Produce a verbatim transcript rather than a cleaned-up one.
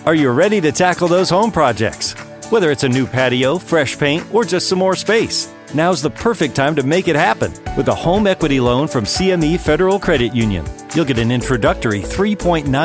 Are you ready to tackle those home projects? Whether it's a new patio, fresh paint, or just some more space, now's the perfect time to make it happen with a home equity loan from C M E Federal Credit Union. You'll get an introductory three point nine